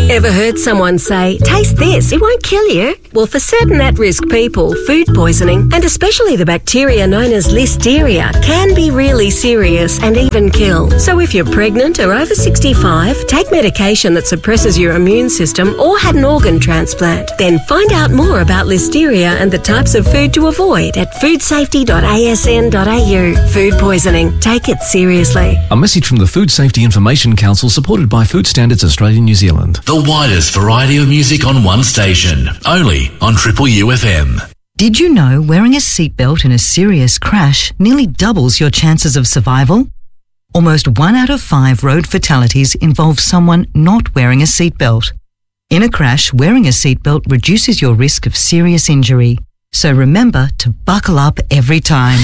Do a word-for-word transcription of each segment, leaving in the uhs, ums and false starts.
Ever heard someone say, taste this, it won't kill you? Well, for certain at-risk people, food poisoning, and especially the bacteria known as Listeria, can be really serious and even kill. So if you're pregnant or over sixty-five, take medication that suppresses your immune system, or had an organ transplant, then find out more about Listeria and the types of food to avoid at food safety dot a s n dot a u. Food poisoning. Take it seriously. A message from the Food Safety Information Council, supported by Food Standards Australia New Zealand. The widest variety of music on one station, only on Triple U F M. Did you know wearing a seatbelt in a serious crash nearly doubles your chances of survival? Almost one out of five road fatalities involve someone not wearing a seatbelt. In a crash, wearing a seatbelt reduces your risk of serious injury. So remember to buckle up every time.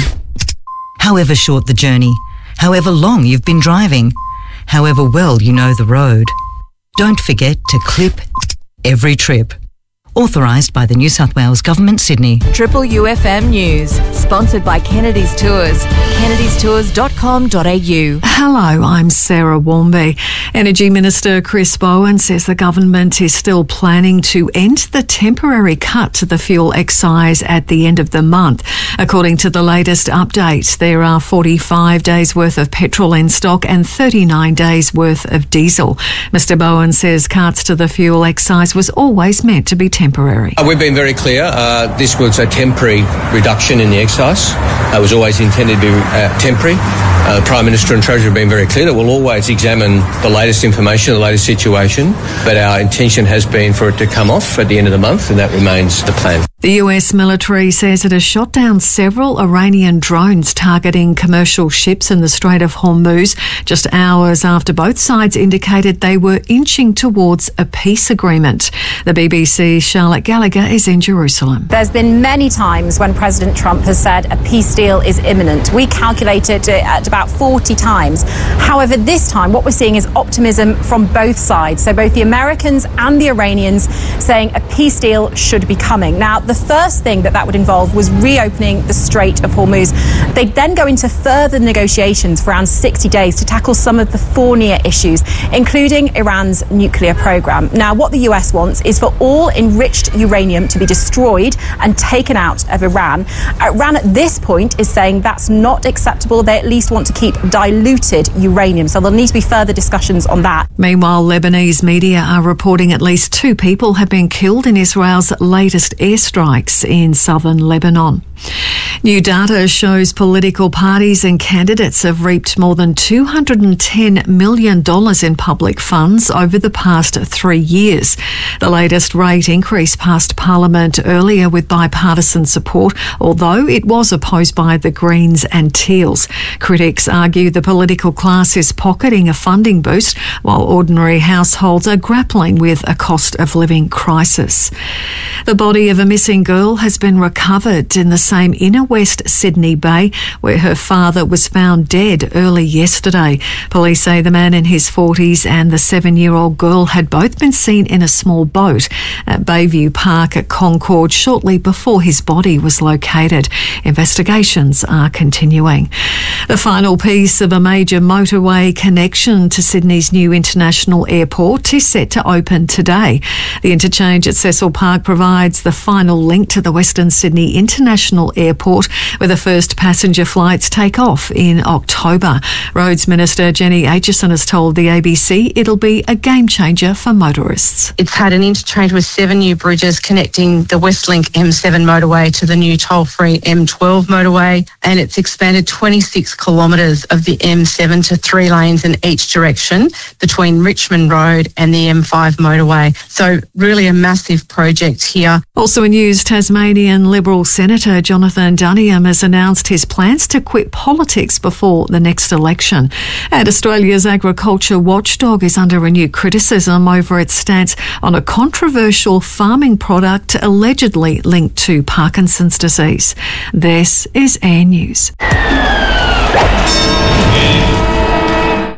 However short the journey, however long you've been driving, however well you know the road. Don't forget to clip every trip. Authorised by the New South Wales Government, Sydney. Triple U F M News, sponsored by Kennedy's Tours, kennedys tours dot com dot a u. Hello, I'm Sarah Warmby. Energy Minister Chris Bowen says the government is still planning to end the temporary cut to the fuel excise at the end of the month. According to the latest update, there are forty-five days worth of petrol in stock and thirty-nine days worth of diesel. Mister Bowen says cuts to the fuel excise was always meant to be temporary. Temporary. Uh, we've been very clear. Uh, this was a temporary reduction in the excise. Uh, it was always intended to be uh, temporary. Uh, the Prime Minister and Treasurer have been very clear that we'll always examine the latest information, the latest situation, but our intention has been for it to come off at the end of the month, and that remains the plan. The U S military says it has shot down several Iranian drones targeting commercial ships in the Strait of Hormuz just hours after both sides indicated they were inching towards a peace agreement. The B B C's Charlotte Gallagher is in Jerusalem. There's been many times when President Trump has said a peace deal is imminent. We calculated it at about forty times. However, this time what we're seeing is optimism from both sides. So both the Americans and the Iranians saying a peace deal should be coming. Now, the first thing that that would involve was reopening the Strait of Hormuz. They'd then go into further negotiations for around sixty days to tackle some of the thornier issues, including Iran's nuclear program. Now, what the U S wants is for all enriched uranium to be destroyed and taken out of Iran. Iran at this point is saying that's not acceptable. They at least want to keep diluted uranium. So there'll need to be further discussions on that. Meanwhile, Lebanese media are reporting at least two people have been killed in Israel's latest airstrikes in southern Lebanon. New data shows political parties and candidates have reaped more than two hundred ten million dollars in public funds over the past three years. The latest rate increase passed Parliament earlier with bipartisan support, although it was opposed by the Greens and Teals. Critics argue the political class is pocketing a funding boost, while ordinary households are grappling with a cost of living crisis. The body of a missing girl has been recovered in the same inner West Sydney Bay where her father was found dead early yesterday. Police say the man in his forties and the seven-year-old girl had both been seen in a small boat at Bayview Park at Concord shortly before his body was located. Investigations are continuing. The final piece of a major motorway connection to Sydney's new international airport is set to open today. The interchange at Cecil Park provides the final link to the Western Sydney International Airport, where the first passenger flights take off in October. Roads Minister Jenny Aitchison has told the A B C it'll be a game changer for motorists. It's had an interchange with seven new bridges connecting the Westlink M seven motorway to the new toll-free M twelve motorway, and it's expanded twenty-six kilometres of the M seven to three lanes in each direction between Richmond Road and the M five motorway. So really a massive project here. Also in news, Tasmanian Liberal Senator Jonathan Duniam has announced his plans to quit politics before the next election. And Australia's agriculture watchdog is under renewed criticism over its stance on a controversial farming product allegedly linked to Parkinson's disease. This is Air News.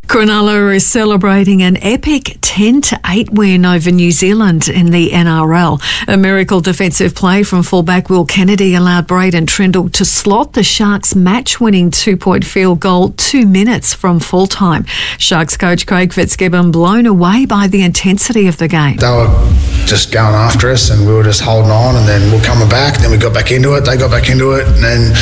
Cronulla is celebrating an epic ten to eight win over New Zealand in the N R L. A miracle defensive play from fullback Will Kennedy allowed Braden Trindle to slot the Sharks' match-winning two-point field goal two minutes from full-time. Sharks coach Craig Fitzgibbon blown away by the intensity of the game. They were just going after us and we were just holding on, and then we we're coming back, then we got back into it, they got back into it, and then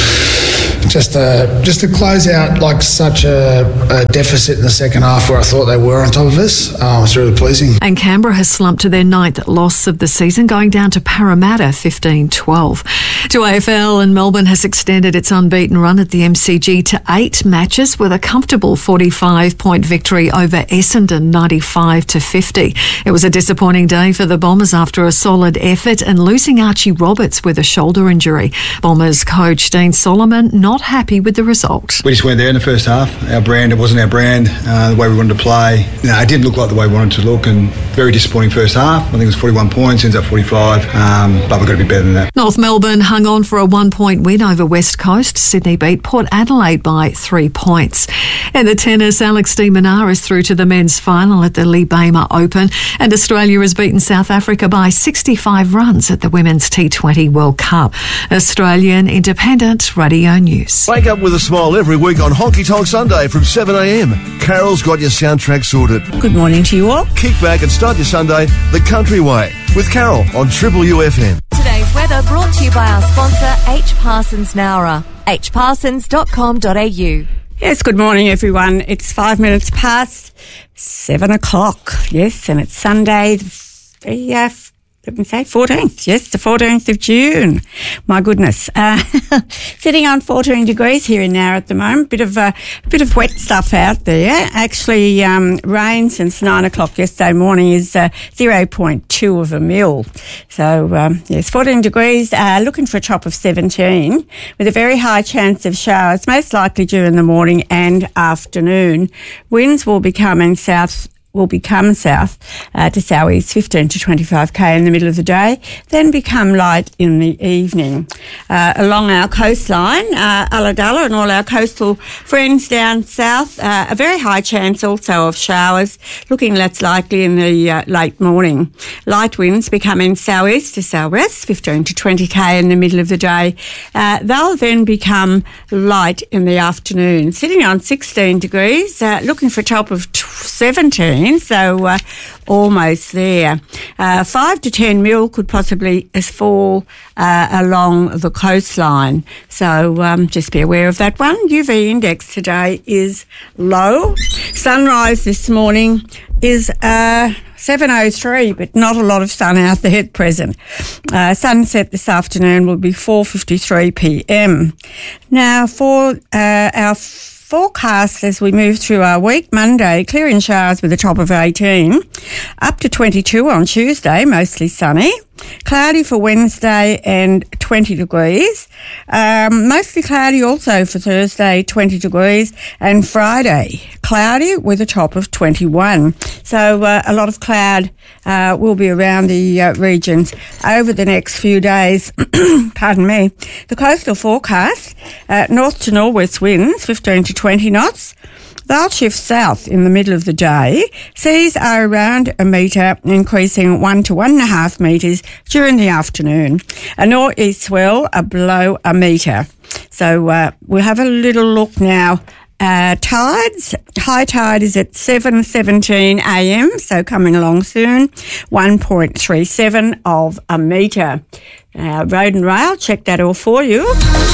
just uh, just to close out like such a, a deficit in the second half where I thought they were on top of us. Um, it's really pleasing. And Canberra has slumped to their ninth loss of the season, going down to Parramatta fifteen twelve. To A F L, and Melbourne has extended its unbeaten run at the M C G to eight matches with a comfortable forty-five point victory over Essendon ninety-five to fifty. It was a disappointing day for the Bombers after a solid effort and losing Archie Roberts with a shoulder injury. Bombers coach Dean Solomon not happy with the result. We just weren't there in the first half. Our brand, it wasn't our brand, uh, the way we wanted to play. No, it didn't look like the way we wanted to look, and very disappointing first half. I think it was forty-one points, ends up forty-five, um, but we've got to be better than that. North Melbourne hung on for a one-point win over West Coast. Sydney beat Port Adelaide by three points. In the tennis, Alex de Minaur is through to the men's final at the Libama Open, and Australia has beaten South Africa by sixty-five runs at the Women's T twenty World Cup. Australian Independent Radio News. Wake up with a smile every week on Honky Tonk Sunday from seven a m. Carol's got your soundtrack sorted. Good morning to you all. Kick back and start your Sunday the country way with Carol on Triple U F M. Today's weather brought to you by our sponsor, H. Parsons Nowra. h parsons dot com dot a u. Yes, good morning, everyone. It's five minutes past seven o'clock. Yes, and it's Sunday, the uh, let me say fourteenth. Yes, the fourteenth of June. My goodness. Uh, sitting on fourteen degrees here in Nowra at the moment. Bit of uh, bit of wet stuff out there. Actually, um, rain since nine o'clock yesterday morning is uh, zero point two of a mil. So, um, yes, fourteen degrees. Uh, looking for a top of seventeen with a very high chance of showers, most likely during the morning and afternoon. Winds will be coming south. will become south uh, to southeast fifteen to twenty-five k in the middle of the day, then become light in the evening. Uh, along our coastline, uh, Ulladulla and all our coastal friends down south, uh, a very high chance also of showers, looking less likely in the uh, late morning. Light winds becoming southeast to southwest, fifteen to twenty k in the middle of the day. Uh, they'll then become light in the afternoon. Sitting on sixteen degrees, uh, looking for a top of seventeen. So uh, almost there. Uh, five to ten mil could possibly fall uh, along the coastline. So um, just be aware of that one. U V index today is low. Sunrise this morning is uh, seven oh three, but not a lot of sun out there at present. Uh, sunset this afternoon will be four fifty-three p m. Now for uh, our forecast as we move through our week, Monday, clearing showers with a top of eighteen, up to twenty-two on Tuesday, mostly sunny. Cloudy for Wednesday and twenty degrees. Um, mostly cloudy also for Thursday, twenty degrees. And Friday, cloudy with a top of twenty-one. So uh, a lot of cloud uh, will be around the uh, regions over the next few days. Pardon me. The coastal forecast, uh, north to northwest winds, fifteen to twenty knots. They'll shift south in the middle of the day. Seas are around a metre, increasing one to one and a half metres during the afternoon. A northeast swell are below a metre. So uh, we'll have a little look now. Uh, tides, high tide is at seven seventeen a m, so coming along soon, one point three seven of a metre. Uh, road and rail, check that all for you.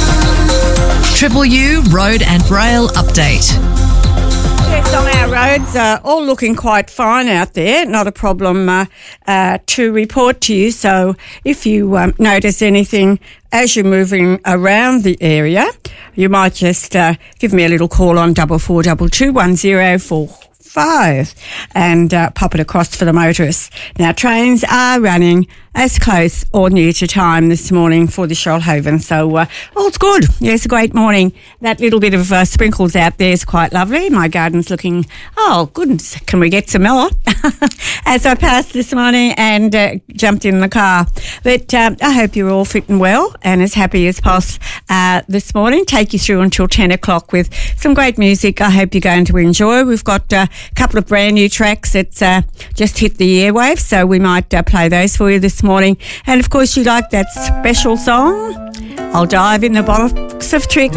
Triple U Road and Rail Update. Yes, on our roads, uh, all looking quite fine out there. Not a problem uh, uh, to report to you. So if you um, notice anything as you're moving around the area, you might just uh, give me a little call on double four double two one zero four five and uh, pop it across for the motorists. Now, trains are running as close or near to time this morning for the Shoalhaven. So uh, all's good. Yeah, it's a great morning. That little bit of uh, sprinkles out there is quite lovely. My garden's looking, oh, goodness, can we get some more? As I passed this morning and uh, jumped in the car. But um, I hope you're all fit and well and as happy as possible uh, this morning. Take you through until ten o'clock with some great music I hope you're going to enjoy. We've got uh, a couple of brand new tracks that uh, just hit the airwaves, so we might uh, play those for you this morning. And, of course, you like that special song, I'll Dive in the Box of Tricks.